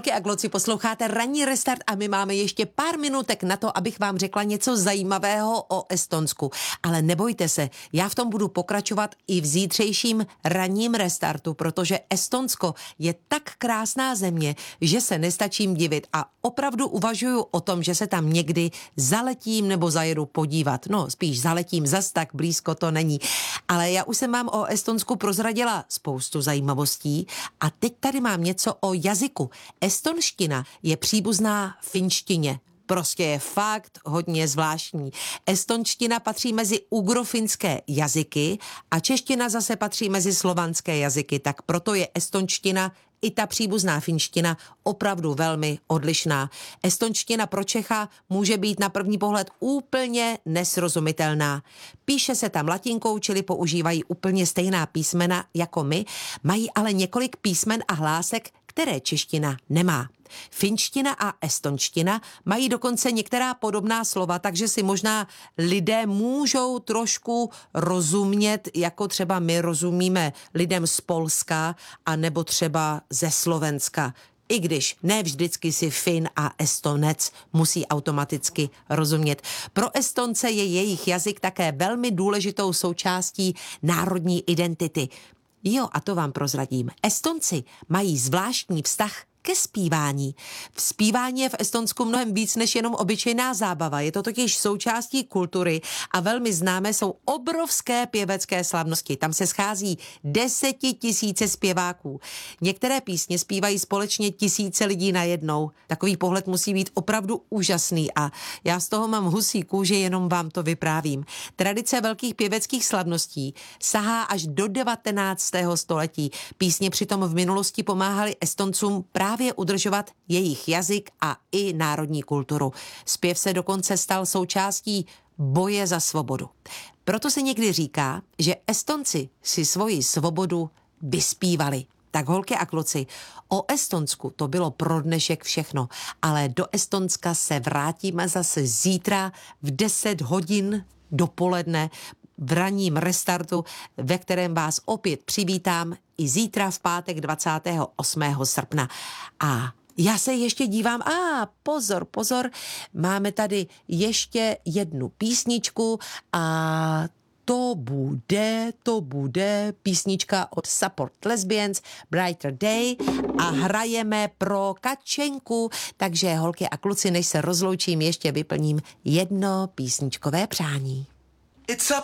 Holky a kluci, posloucháte Ranní restart a my máme ještě pár minutek na to, abych vám řekla něco zajímavého o Estonsku. Ale nebojte se, já v tom budu pokračovat i v zítřejším ranním restartu, protože Estonsko je tak krásná země, že se nestačím divit a opravdu uvažuju o tom, že se tam někdy zaletím nebo zajedu podívat. No, spíš zaletím, zas tak blízko to není. Ale já už jsem vám o Estonsku prozradila spoustu zajímavostí a teď tady mám něco o jazyku. Estonština je příbuzná finštině. Prostě je fakt hodně zvláštní. Estonština patří mezi ugrofinské jazyky a čeština zase patří mezi slovanské jazyky, tak proto je estonština i ta příbuzná finština opravdu velmi odlišná. Estonština pro Čecha může být na první pohled úplně nesrozumitelná. Píše se tam latinkou, čili používají úplně stejná písmena jako my, mají ale několik písmen a hlásek, které čeština nemá. Finština a estonština mají dokonce některá podobná slova, takže si možná lidé můžou trošku rozumět, jako třeba my rozumíme lidem z Polska a nebo třeba ze Slovenska. I když ne vždycky si Fin a Estonec musí automaticky rozumět. Pro Estonce je jejich jazyk také velmi důležitou součástí národní identity. Jo, a to vám prozradím. Estonci mají zvláštní vztah ke zpívání. Zpívání je v Estonsku mnohem víc než jenom obyčejná zábava. Je to totiž součástí kultury a velmi známé jsou obrovské pěvecké slavnosti. Tam se schází 10 000 zpěváků. Některé písně zpívají společně tisíce lidí najednou. Takový pohled musí být opravdu úžasný a já z toho mám husí kůži, jenom vám to vyprávím. Tradice velkých pěveckých slavností sahá až do 19. století. Písně přitom v minulosti pomáhaly Estoncům právě udržovat jejich jazyk a i národní kulturu. Zpěv se dokonce stal součástí boje za svobodu. Proto se někdy říká, že Estonci si svoji svobodu vyspívali. Tak holky a kluci, o Estonsku to bylo pro dnešek všechno, ale do Estonska se vrátíme zase zítra v 10 hodin dopoledne v ranním restartu, ve kterém vás opět přivítám i zítra v pátek 28. srpna. A já se ještě dívám, pozor, máme tady ještě jednu písničku a to bude písnička od Support Lesbians, Brighter Day a hrajeme pro Kačenku, takže holky a kluci, než se rozloučím, ještě vyplním jedno písničkové přání. It's up